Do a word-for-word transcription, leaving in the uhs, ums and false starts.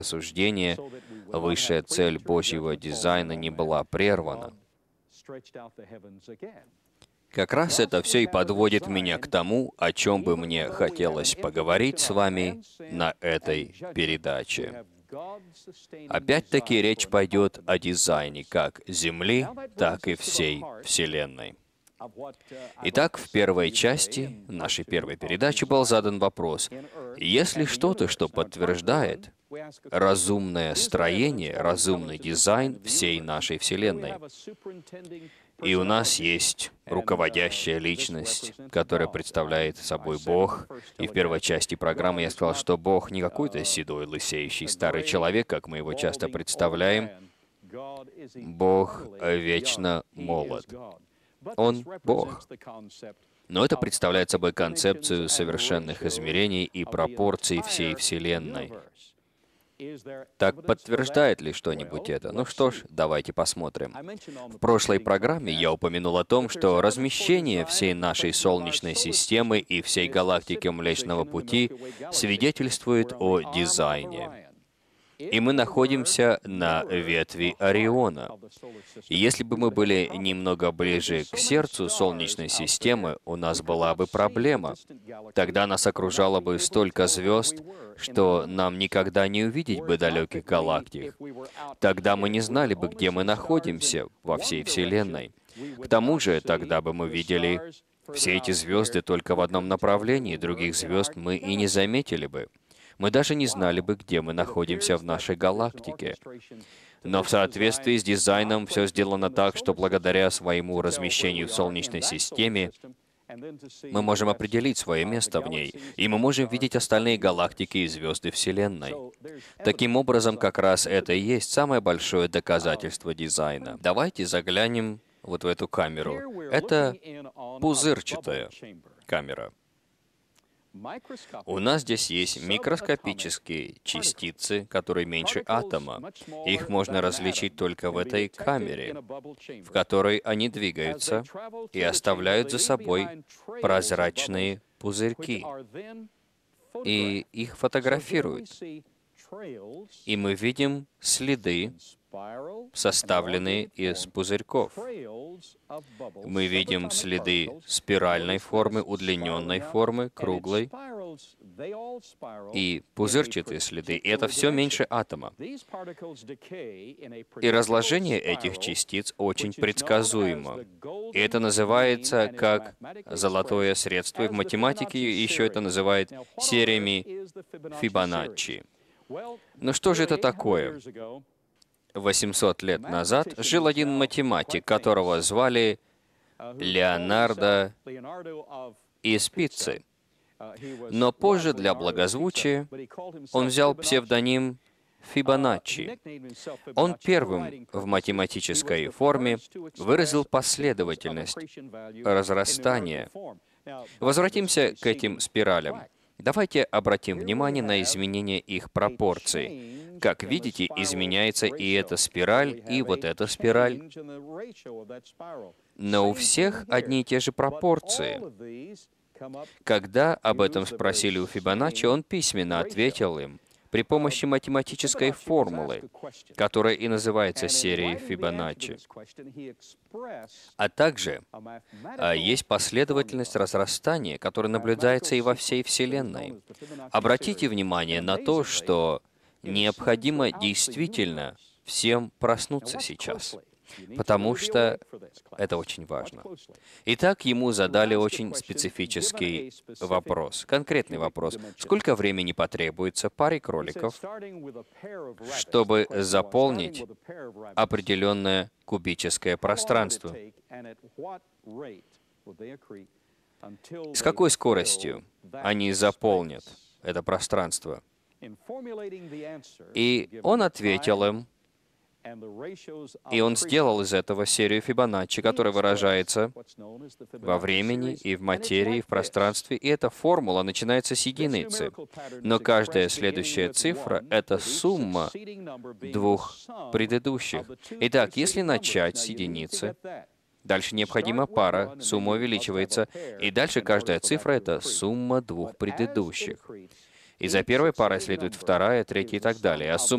рассуждения, высшая цель Божьего дизайна не была прервана. Как раз это все и подводит меня к тому, о чем бы мне хотелось поговорить с вами на этой передаче. Опять-таки речь пойдет о дизайне как Земли, так и всей Вселенной. Итак, в первой части нашей первой передачи был задан вопрос: есть ли что-то, что подтверждает разумное строение, разумный дизайн всей нашей Вселенной? И у нас есть руководящая личность, которая представляет собой Бог. И в первой части программы я сказал, что Бог не какой-то седой, лысеющий старый человек, как мы его часто представляем. Бог вечно молод. Он Бог. Но это представляет собой концепцию совершенных измерений и пропорций всей Вселенной. Так подтверждает ли что-нибудь это? Ну что ж, давайте посмотрим. В прошлой программе я упомянул о том, что размещение всей нашей Солнечной системы и всей галактики Млечного Пути свидетельствует о дизайне. И мы находимся на ветви Ориона. И если бы мы были немного ближе к сердцу Солнечной системы, у нас была бы проблема. Тогда нас окружало бы столько звезд, что нам никогда не увидеть бы далеких галактик. Тогда мы не знали бы, где мы находимся во всей Вселенной. К тому же, тогда бы мы видели все эти звезды только в одном направлении, других звезд мы и не заметили бы. Мы даже не знали бы, где мы находимся в нашей галактике. Но в соответствии с дизайном все сделано так, что благодаря своему размещению в Солнечной системе мы можем определить свое место в ней, и мы можем видеть остальные галактики и звезды Вселенной. Таким образом, как раз это и есть самое большое доказательство дизайна. Давайте заглянем вот в эту камеру. Это пузырчатая камера. У нас здесь есть микроскопические частицы, которые меньше атома. Их можно различить только в этой камере, в которой они двигаются и оставляют за собой прозрачные пузырьки. И их фотографируют. И мы видим следы, составленные из пузырьков. Мы видим следы спиральной формы, удлиненной формы, круглой и пузырчатые следы. И это все меньше атома. И разложение этих частиц очень предсказуемо. И это называется как золотое средство. И в математике еще это называют сериями Фибоначчи. Ну что же это такое? восемьсот лет назад жил один математик, которого звали Леонардо из Пиццы. Но позже, для благозвучия, он взял псевдоним Фибоначчи. Он первым в математической форме выразил последовательность разрастания. Возвратимся к этим спиралям. Давайте обратим внимание на изменение их пропорций. Как видите, изменяется и эта спираль, и вот эта спираль. Но у всех одни и те же пропорции. Когда об этом спросили у Фибоначчи, он письменно ответил им при помощи математической формулы, которая и называется серией Фибоначчи. А также а, есть последовательность разрастания, которая наблюдается и во всей Вселенной. Обратите внимание на то, что необходимо действительно всем проснуться сейчас, потому что это очень важно. Итак, ему задали очень специфический вопрос, конкретный вопрос. Сколько времени потребуется паре кроликов, чтобы заполнить определенное кубическое пространство? С какой скоростью они заполнят это пространство? И он ответил им, и он сделал из этого серию Фибоначчи, которая выражается во времени и в материи, и в пространстве. И эта формула начинается с единицы. Но каждая следующая цифра — это сумма двух предыдущих. Итак, если начать с единицы, дальше необходима пара, сумма увеличивается, и дальше каждая цифра — это сумма двух предыдущих. И за первой парой следует вторая, третья и так далее. А сумма